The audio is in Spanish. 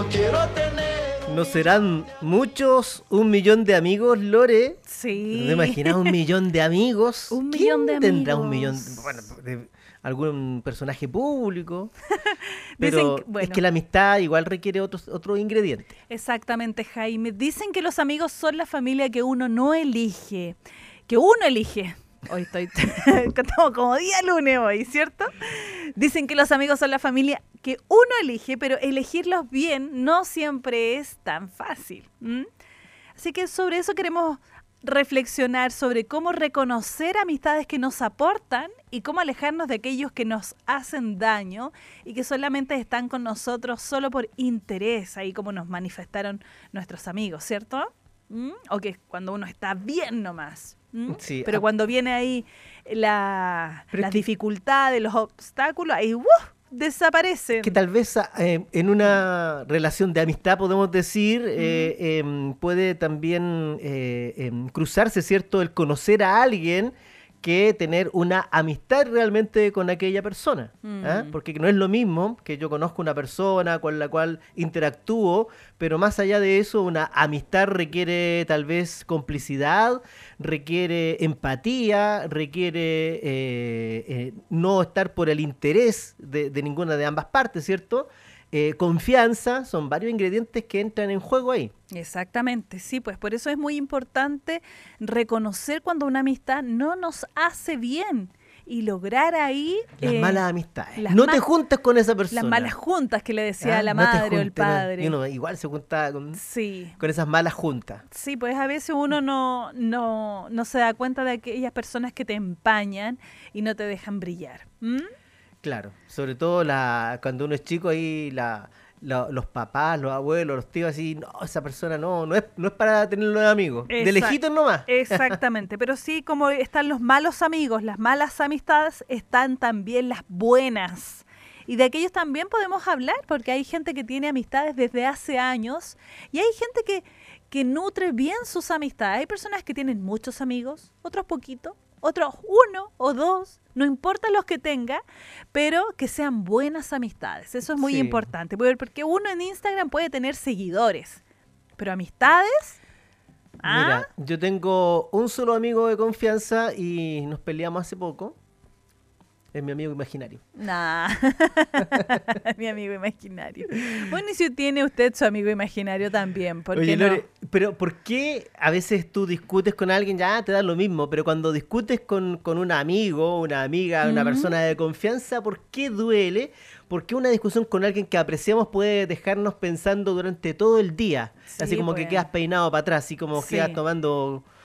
¿No serán muchos 1.000.000 de amigos, Lore? Sí. ¿Te imaginas 1.000.000 de amigos? 1.000.000 de tendrá amigos? 1.000.000? Bueno, algún personaje público. Pero Dicen bueno, es que la amistad igual requiere otros ingredientes. exactamente, Jaime. Dicen que los amigos son la familia que uno no elige. Que uno elige. Hoy estamos como día lunes hoy, ¿cierto? Dicen que los amigos son la familia que uno elige, pero elegirlos bien no siempre es tan fácil. Así que sobre eso queremos reflexionar, sobre cómo reconocer amistades que nos aportan y cómo alejarnos de aquellos que nos hacen daño y que solamente están con nosotros solo por interés, ahí como nos manifestaron nuestros amigos, ¿cierto? O que cuando uno está bien nomás. Sí, pero cuando viene ahí las dificultades, los obstáculos, ahí desaparecen. Que tal vez en una relación de amistad, podemos decir, puede también cruzarse, ¿cierto? El conocer a alguien que tener una amistad realmente con aquella persona. Porque no es lo mismo que yo conozco una persona con la cual interactúo, pero más allá de eso, una amistad requiere tal vez complicidad, requiere empatía, requiere no estar por el interés de ninguna de ambas partes, ¿cierto? Confianza, son varios ingredientes que entran en juego ahí. Exactamente, sí, pues por eso es muy importante reconocer cuando una amistad no nos hace bien y lograr ahí... Las malas amistades. No te juntes con esa persona. Las malas juntas que le decía la madre o el padre. Y uno igual se junta con sí. con esas malas juntas. Sí, pues a veces uno no se da cuenta de aquellas personas que te empañan y no te dejan brillar. Claro, sobre todo cuando uno es chico, ahí los papás, los abuelos, los tíos, así, no, esa persona no es para tenerlo de amigos, de lejitos nomás. Exactamente, pero sí, como están los malos amigos, las malas amistades, están también las buenas. Y de aquellos también podemos hablar, porque hay gente que tiene amistades desde hace años y hay gente que nutre bien sus amistades. Hay personas que tienen muchos amigos, otros poquitos, otros 1 o 2, no importa los que tenga, pero que sean buenas amistades. Eso es muy importante, porque uno en Instagram puede tener seguidores, pero amistades... Mira, yo tengo un solo amigo de confianza y nos peleamos hace poco. Es mi amigo imaginario. Nah, mi amigo imaginario. Bueno, y si tiene usted su amigo imaginario también, ¿por qué no? Lore, pero ¿por qué a veces tú discutes con alguien, ya te da lo mismo, pero cuando discutes con un amigo, una amiga, una persona de confianza, ¿por qué duele? Porque una discusión con alguien que apreciamos puede dejarnos pensando durante todo el día. Sí, así como que quedas peinado para atrás, así como quedas tomando